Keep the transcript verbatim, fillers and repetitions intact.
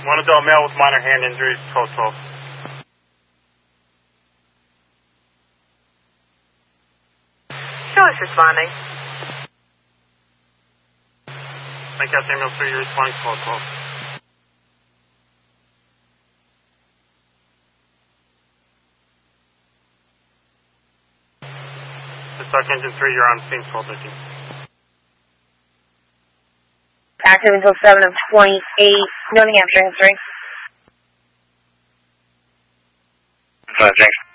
One adult male with minor hand injuries, twelve twelve. Who is responding? Lancaster ambulance three, you're responding, twelve twelve. Stock engine three, you're on scene, twelve fifteen. Active until seven of twenty-eight, New Hampshire history. Uh, James.